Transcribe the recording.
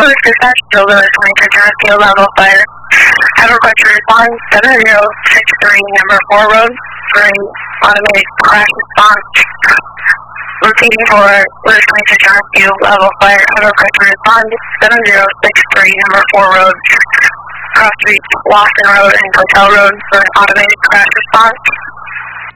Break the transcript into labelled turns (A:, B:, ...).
A: Lewis Dispatch, Joe Lewis, 23 Field Level Fire. Have a request to respond 7063 number 4 road for an automated crash response. Repeating for Lewis 23 Field Level Fire. Have a request to respond 7063 number 4 road. Cross Street, Lawson Road, and Hotel Road for an automated crash response.